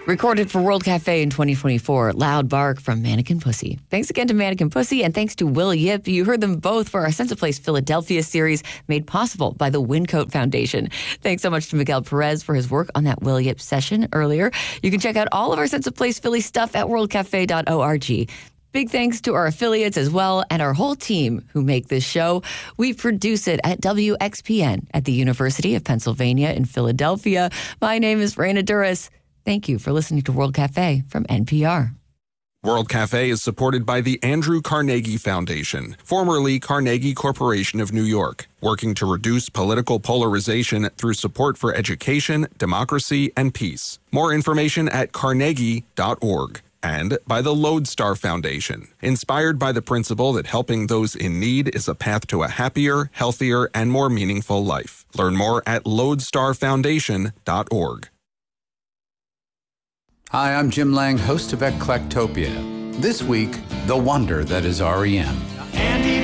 Recorded for World Cafe in 2024, Loud Bark from Mannequin Pussy. Thanks again to Mannequin Pussy, and thanks to Will Yip. You heard them both for our Sense of Place Philadelphia series, made possible by the Wincoat Foundation. Thanks so much to Miguel Perez for his work on that Will Yip session earlier. You can check out all of our Sense of Place Philly stuff at worldcafe.org. Big thanks to our affiliates as well and our whole team who make this show. We produce it at WXPN at the University of Pennsylvania in Philadelphia. My name is Raina Duras. Thank you for listening to World Cafe from NPR. World Cafe is supported by the Andrew Carnegie Foundation, formerly Carnegie Corporation of New York, working to reduce political polarization through support for education, democracy, and peace. More information at carnegie.org. And by the Lodestar Foundation, inspired by the principle that helping those in need is a path to a happier, healthier, and more meaningful life. Learn more at lodestarfoundation.org. Hi, I'm Jim Lang, host of Eclectopia. This week, the wonder that is REM.